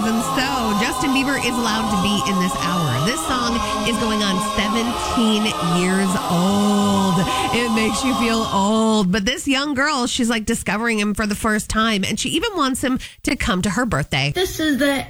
And so Justin Bieber is allowed to be in this hour. This song is going on 17 years old. It makes you feel old. But this young girl, she's like discovering him for the first time. And she even wants him to come to her birthday. This is the